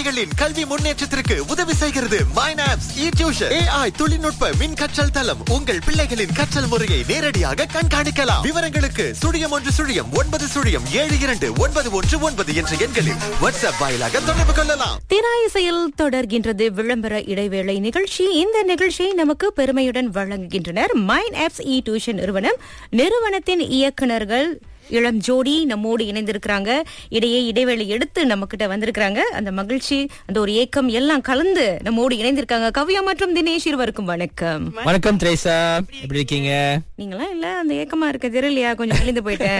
பிள்ளைகளின் கல்வி முன்னேற்றத்திற்கு உதவி செய்கிறது மைனாப்ஸ் இ-டியூஷன். AI தொழில்நுட்ப மின் கற்றல் தளம். உங்கள் பிள்ளைகளின் கற்றல் முறையை நேரடியாக கண்காணிக்கலாம். விவரங்களுக்கு 0110072919 என்ற எண்களில் வாட்ஸ்அப் வாயிலாக தொடர்பு கொள்ளலாம். திராயிசையில் தொடர்கின்றது விளம்பர இடைவேளை நிகழ்ச்சி. இந்த நிகழ்ச்சியை நமக்கு பெருமையுடன் வழங்குகின்றனர் மைனாப்ஸ் இ-டியூஷன் நிறுவனத்தின் இயக்குனர்கள் இளம் ஜோடி நம்மோடு இணைந்திருக்கிறாங்க. இடைவேளை எடுத்து நம்ம கிட்ட வந்திருக்கிறாங்க. அந்த மகிழ்ச்சி, அந்த ஒரு ஏக்கம் எல்லாம் கலந்து நம்மோடு இணைந்திருக்காங்க. கவ்யா மற்றும் தினேஷ் இருவருக்கும் வணக்கம். வணக்கம் திரேசா, எப்படி இருக்கீங்க? நீங்களாம் இல்ல அந்த ஏக்கமா இருக்க தெரியலையா? கொஞ்சம் எழுந்து போயிட்டேன்.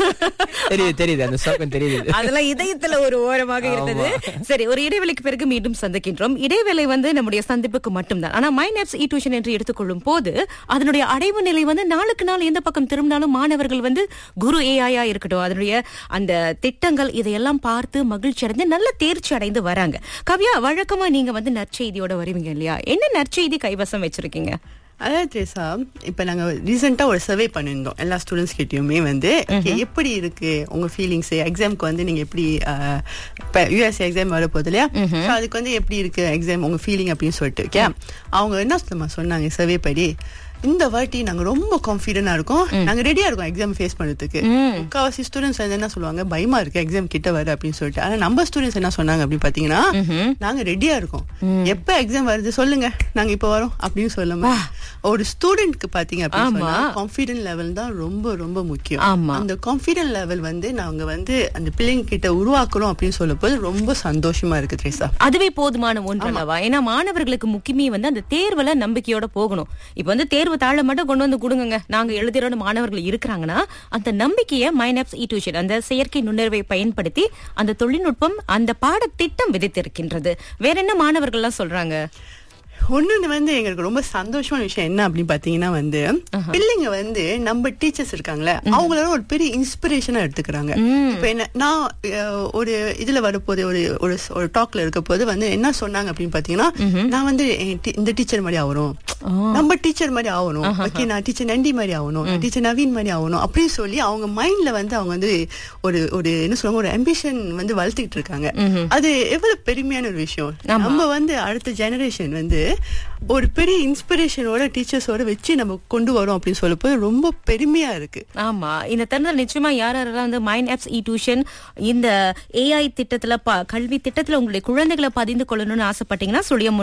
தெரியுது அந்த சோகம் தெரியுது. அதெல்லாம் இதயத்துல ஒரு ஓரமாக இருந்தது. சரி, ஒரு இடைவேளைக்கு பிறகு மீண்டும் சந்திக்கின்றோம். இடைவேளை நம்முடைய சந்திப்புக்கு மட்டும்தான். ஆனா மைனாப்ஸ் இ-டியூஷன் என்று எடுத்துக்கொள்ளும் போது அதனுடைய அடைவு நிலை நாளுக்கு நாள் எந்த பக்கம் திரும்பினாலும் மாணவர்கள் குரு AI இருக்கட்டும், அதனுடைய அந்த திட்டங்கள் இதையெல்லாம் பார்த்து மகிழ்ச்சி அடைந்து நல்ல தேர்ச்சி அடைந்து வராங்க. கவ்யா, வழக்கமா நீங்க நற்செய்தியோட வருவீங்க இல்லையா? என்ன நற்செய்தி கைவசம் வச்சிருக்கீங்க? அதாவது திரேசா, இப்ப நாங்க ரீசெண்டா ஒரு சர்வே பண்ணிருந்தோம் எல்லா ஸ்டூடெண்ட்ஸ் கிட்டயுமே எப்படி இருக்கு உங்க ஃபீலிங்ஸ், எக்ஸாம்க்கு நீங்க எப்படி யூஎஸ் எக்ஸாம் வர போகுது இல்லையா, அதுக்கு எப்படி இருக்கு எக்ஸாம் உங்க ஃபீலிங் அப்படின்னு சொல்லிட்டு அவங்க என்ன சொன்னாங்க சர்வே படி, இந்த வாட்டி நாங்க ரொம்ப கான்பிடென்டா இருக்கோம், நாங்க ரெடியா இருக்கோம் எக்ஸாம் ஃபேஸ் பண்றதுக்கு. முக்காவாசி ஸ்டூடெண்ட்ஸ் என்ன சொல்லுவாங்க, பயமா இருக்கு எக்ஸாம் கிட்ட வர அப்படின்னு சொல்லிட்டு. ஆனா நம்ம ஸ்டூடெண்ட்ஸ் என்ன சொன்னாங்க அப்படின்னு பாத்தீங்கன்னா, நாங்க ரெடியா இருக்கோம், எப்ப எக்ஸாம் வருது சொல்லுங்க, நாங்க இப்ப வரோம் அப்படின்னு சொல்லாம ஒரு ஸ்டூடெண்ட்க்கு பாத்தீங்க அப்படின்னு கான்பிடென்ட் லெவல் தான் ரொம்ப ரொம்ப முக்கியம். அந்த கான்பிடென்ட் லெவல் நாங்க அந்த பிள்ளைங்க கிட்ட உருவாக்குறோம் அப்படின்னு சொல்லும் போது ரொம்ப சந்தோஷமா இருக்கு திரேசா. அதுவே போதுமான ஒன்று அல்லவா? ஏன்னா மாணவர்களுக்கு முக்கியமே அந்த தேர்வுல நம்பிக்கையோட போகணும். இப்ப தேர்வு தாழ மட்டும் கொண்டு வந்து கொடுங்க, நாங்க எழுதுறோம் மாணவர்கள் இருக்கிறாங்கன்னா அந்த நம்பிக்கையை மைனாப்ஸ் இ-டியூஷன் அந்த செயற்கை நுண்ணறிவை பயன்படுத்தி அந்த தொழில்நுட்பம் அந்த பாடத்திட்டம் விதித்திருக்கின்றது. வேற என்ன மாணவர்கள் எல்லாம் சொல்றாங்க? ஒண்ணு எங்களுக்கு ரொம்ப சந்தோஷமான விஷயம் என்ன அப்படின்னு பாத்தீங்கன்னா, பிள்ளைங்க நம்ம டீச்சர்ஸ் இருக்காங்களே அவங்கள ஒரு பெரிய இன்ஸ்பிரேஷனா எடுத்துக்கிறாங்க. இப்ப என்ன நான் ஒரு இதுல வரப்போது ஒரு டாக்ல இருக்க போது என்ன சொன்னாங்க அப்படின்னு பாத்தீங்கன்னா, நான் இந்த டீச்சர் மாதிரி ஆகணும், நம்ம டீச்சர் மாதிரி ஆகணும், ஓகே நான் டீச்சர் நண்டி மாதிரி ஆகணும், டீச்சர் நவீன் மாதிரி ஆகணும் அப்படின்னு சொல்லி அவங்க மைண்ட்ல அவங்க ஒரு என்ன சொல்லுவாங்க, ஒரு அம்பிஷன் வளர்த்துக்கிட்டு இருக்காங்க. அது எவ்வளவு பெருமையான ஒரு விஷயம். நம்ம அடுத்த ஜெனரேஷன் ஒரு பெரிய இன்ஸ்பிரேஷனோட டீச்சர்ஸோட வச்சு நம்ம கொண்டு வரோம் அப்படின்னு சொல்லப்போது ரொம்ப பெருமையா இருக்கு. ஆமா, இந்த தருணம் நிச்சயமா யாரெல்லாம் மைனாப்ஸ் இ-டியூஷன் இந்த AI திட்டத்துல கல்வி திட்டத்துல உங்களுடைய குழந்தைகளை பதிந்து கொள்ளணும்னு ஆசைப்பட்டீங்கன்னா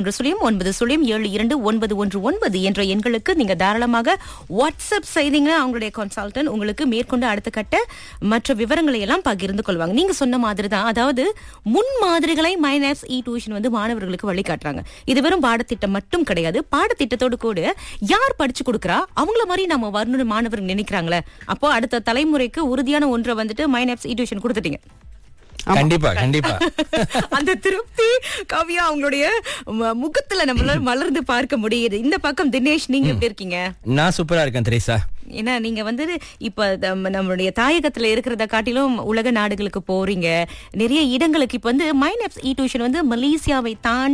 0110072919 என்ற எண்களுக்கு நீங்க தாராளமாக வாட்ஸ்அப் செய்தீங்கன்னா அவங்களுடைய கன்சல்டன்ட் உங்களுக்கு மேற்கொண்டு அடுத்த கட்ட மற்ற விவரங்களை எல்லாம் பகிர்ந்து கொள்வாங்க. நீங்க சொன்ன மாதிரி தான், அதாவது முன் மாதிரிகளை மைனாப்ஸ் இ-டியூஷன் மாணவர்களுக்கு வழிகாட்டுறாங்க. இது வெறும் பாடத்திட்டம் மட்டும் கிடையாது, பாடத்திட்டத்தோடு கூட யார் படிச்சு கொடுக்கறா அவங்கள மாதிரி நம்ம வரணும் மாணவர்கள் நினைக்கிறாங்களே, அப்போ அடுத்த தலைமுறைக்கு உறுதியான ஒன்றை மைனாப்ஸ் இ-டியூஷன் கொடுத்துட்டீங்க. கண்டிப்பா கண்டிப்பா. அந்த திருப்தி கவ்யா அவங்களுடைய முகத்துல நம்மளால மலர்ந்து பார்க்க முடியுது. இந்த பக்கம் தினேஷ், நீங்க எப்படி இருக்கீங்க? நான் சூப்பரா இருக்கேன் திரேசா. ஏன்னா நீங்க இப்ப நம்மளுடைய தாயகத்துல இருக்கிறத காட்டிலும் உலக நாடுகளுக்கு போறீங்க, நிறைய இடங்களுக்கு. இப்ப மைனாப்ஸ் இ-டியூஷன் மலேசியாவை தாண்டி